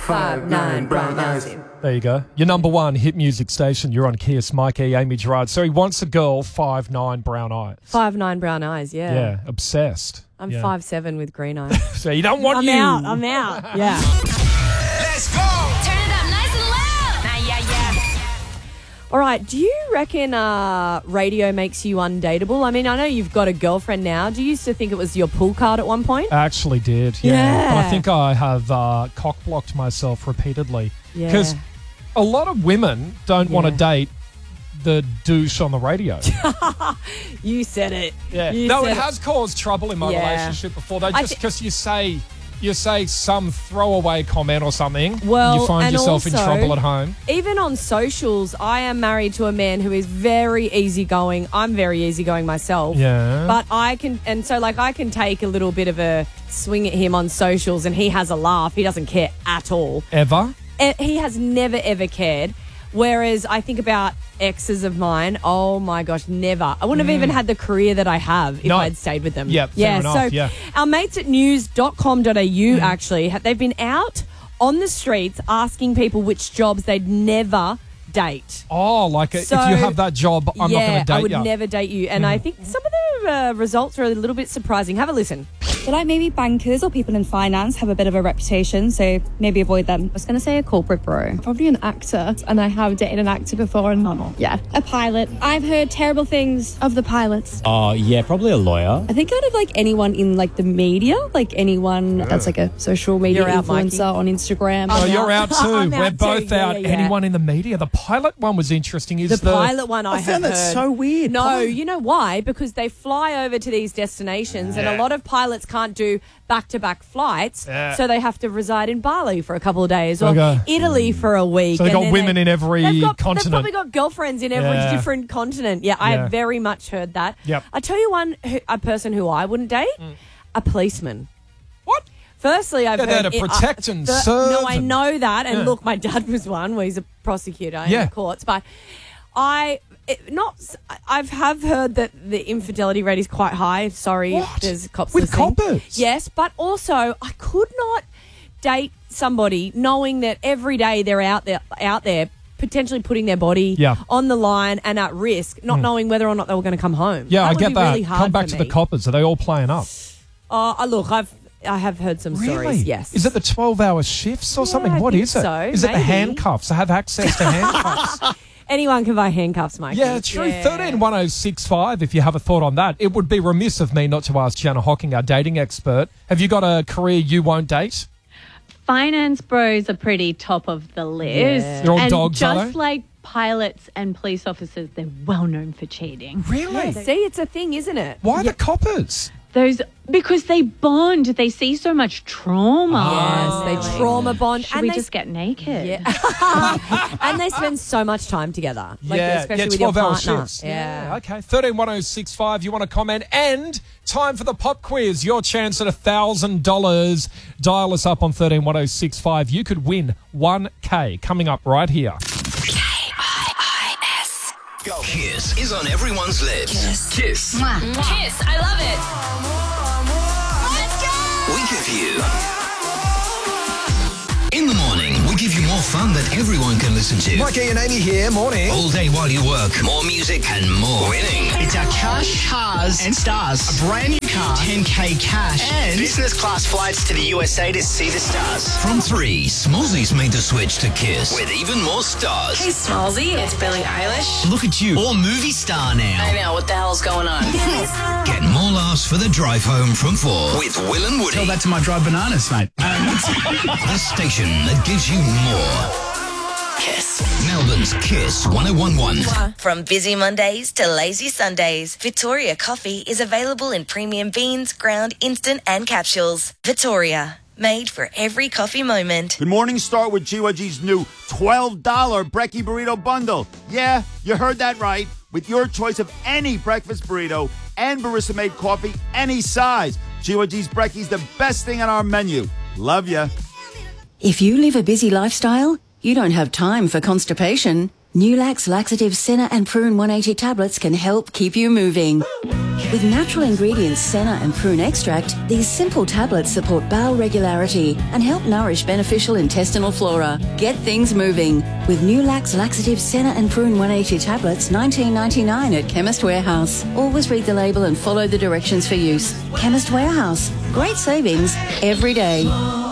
5'9" brown eyes. There you go. Your number one hit music station. You're on Kiss. Mike E, Amy Gerard. So he wants a girl, 5'9" brown eyes. 5'9" brown eyes, yeah. Yeah, obsessed. I'm 5'7" with green eyes. So you don't want I'm out. Yeah. Let's go. Turn it up nice and loud. Yeah. All right, do you reckon radio makes you undateable? I mean, I know you've got a girlfriend now. Do you used to think it was your pull card at one point? I actually did, yeah. Yeah. But I think I have cock-blocked myself repeatedly. Yeah. Because a lot of women don't want to date the douche on the radio. You said it. Yeah. You No, said it has caused trouble in my relationship before, though, just because you say some throwaway comment or something, Well, you find and yourself in also, trouble at home. Even on socials, I am married to a man who is very easygoing. I'm very easygoing myself. Yeah. But I can take a little bit of a swing at him on socials and he has a laugh. He doesn't care at all. Ever? He has never, ever cared. Whereas I think about exes of mine, oh my gosh, never. I wouldn't have even had the career that I have if I'd stayed with them. Yep, fair enough, so our mates at news.com.au actually, they've been out on the streets asking people which jobs they'd never date. Oh, like if you have that job, I'm not going to date you. I would never date you. And I think some of the results are a little bit surprising. Have a listen. I feel like maybe bankers or people in finance have a bit of a reputation, so maybe avoid them. I was going to say a corporate bro. Probably an actor, and I have dated an actor before, and yeah. A pilot. I've heard terrible things Of the pilots. Yeah, probably a lawyer. I think out of like anyone in like the media, like anyone that's like a social media You're out, influencer Mikey. on Instagram. Oh, you're out too. I'm We're out both too. out. Yeah. Anyone in the media? The pilot one was interesting. Is The pilot one I have found that heard. so weird. No, you know why? Because they fly over to these destinations and a lot of pilots can't do back-to-back flights, so they have to reside in Bali for a couple of days or Italy for a week. So they and got then women in every They've continent. probably got girlfriends in every different continent. Yeah, I have very much heard that. Yep. I tell you a person who I wouldn't date, a policeman. What? I've heard... They're to protect and serve. No, I and- know that. And look, my dad was one where he's a prosecutor in the courts. But I have heard that the infidelity rate is quite high. Sorry, What? there's cops With listening. coppers? Yes, but also I could not date somebody knowing that every day they're out there potentially putting their body on the line and at risk, not knowing whether or not they were going to come home. Yeah, That I would get be that. really hard Come back for to the me. coppers. Are they all playing up? Look, I have heard some Really? stories. Yes. Is it the 12-hour shifts or something? I What think is it? so, Is it the maybe. handcuffs? I have access to handcuffs. Anyone can buy handcuffs, Mike. Yeah, true. 131065, if you have a thought on that. It would be remiss of me not to ask Jana Hocking, our dating expert. Have you got a career you won't date? Finance bros are pretty top of the list. Yeah. They're all and dogs, are just they? like pilots and police officers, they're well known for cheating. Really? See, it's a thing, isn't it? Why the coppers? Because they bond, they see so much trauma. Yes, they trauma bond. Should we just get naked? Yeah. And they spend so much time together. Especially with your 12-hour partner. shifts. Yeah, okay. 131065, you want to comment. And time for the pop quiz. Your chance at $1,000. Dial us up on 131065. You could win 1K coming up right here. Go. Kiss is on everyone's lips. Kiss. Kiss, I love it. We give you... In the morning, we give you more fun that everyone can listen to. Mikey and Amy here, morning. All day while you work. More music and more winning. It's our cash, cars, and stars. A brand new car, 10K cash, and business class flights to the USA to see the stars. From 3, Smallzy's made the switch to Kiss with even more stars. Hey, Smallzy, it's Billie Eilish. Look at you, all movie star now. I know, what the hell's going on? Get more laughs for the drive home from 4 with Will and Woody. Tell that to my dried bananas, mate. The station that gives you more. Kiss. Melbourne's Kiss 1011. From busy Mondays to lazy Sundays, Victoria Coffee is available in premium beans, ground, instant and capsules. Victoria, made for every coffee moment. Good morning, start with GYG's new $12 Brekkie Burrito Bundle. Yeah, you heard that right. With your choice of any breakfast burrito and barista-made coffee, any size. GYG's Brekkie's the best thing on our menu. Love ya. If you live a busy lifestyle, you don't have time for constipation. Nulax Laxative Senna and Prune 180 tablets can help keep you moving. With natural ingredients Senna and Prune extract, these simple tablets support bowel regularity and help nourish beneficial intestinal flora. Get things moving with Nulax Laxative Senna and Prune 180 tablets, $19.99 at Chemist Warehouse. Always read the label and follow the directions for use. Chemist Warehouse. Great savings every day.